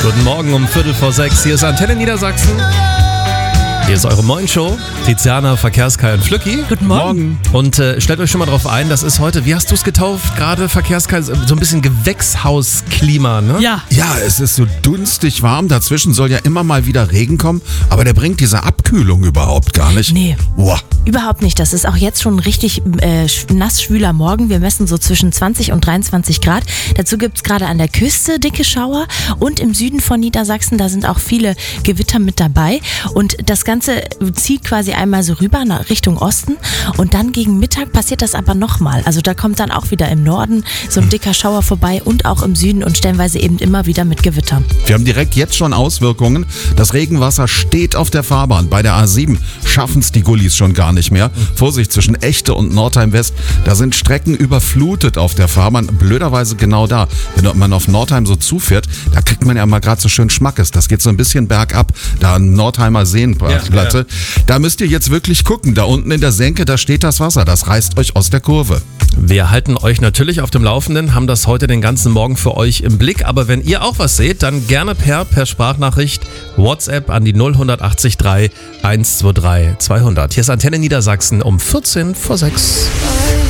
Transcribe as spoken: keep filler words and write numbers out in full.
Guten Morgen um Viertel vor sechs. Hier ist Antenne Niedersachsen. Hier ist eure Moin-Show. Tiziana, Verkehrskai und Flücki. Guten Morgen. Und äh, stellt euch schon mal drauf ein, das ist heute, wie hast du es getauft? Gerade Verkehrskai, so ein bisschen Gewächshausklima, ne? Ja. Ja, es ist so dunstig warm. Dazwischen soll ja immer mal wieder Regen kommen. Aber der bringt diese Abkühlung überhaupt gar nicht. Nee. Boah. Überhaupt nicht. Das ist auch jetzt schon ein richtig äh, nass schwüler Morgen. Wir messen so zwischen zwanzig und dreiundzwanzig Grad. Dazu gibt es gerade an der Küste dicke Schauer und im Süden von Niedersachsen, da sind auch viele Gewitter mit dabei. Und das Ganze zieht quasi einmal so rüber nach Richtung Osten und dann gegen Mittag passiert das aber nochmal. Also da kommt dann auch wieder im Norden so ein dicker Schauer vorbei und auch im Süden und stellenweise eben immer wieder mit Gewittern. Wir haben direkt jetzt schon Auswirkungen. Das Regenwasser steht auf der Fahrbahn. Bei der A sieben schaffen es die Gullis schon gar nicht mehr. Vorsicht, zwischen Echte und Nordheim West, da sind Strecken überflutet auf der Fahrbahn. Blöderweise genau da. Wenn man auf Nordheim so zufährt, da kriegt man ja mal gerade so schön Schmackes. Das geht so ein bisschen bergab, da an Nordheimer Seenplatte. Ja, ja. Da müsst ihr jetzt wirklich gucken. Da unten in der Senke, da steht das Wasser. Das reißt euch aus der Kurve. Wir halten euch natürlich auf dem Laufenden, haben das heute den ganzen Morgen für euch im Blick. Aber wenn ihr auch was seht, dann gerne per, per Sprachnachricht, WhatsApp an die null acht drei eins zwei drei zweihundert. Hier ist Antenne Niedersachsen um vierzehn vor sechs.